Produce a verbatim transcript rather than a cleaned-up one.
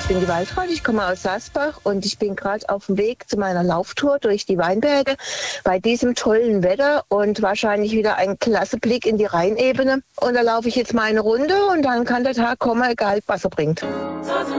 bin die Waltraud, ich komme aus Sasbach und ich bin gerade auf dem Weg zu meiner Lauftour durch die Weinberge bei diesem tollen Wetter und wahrscheinlich wieder ein klasse Blick in die Rheinebene. Und da laufe ich jetzt meine Runde und dann kann der Tag kommen, egal was er bringt.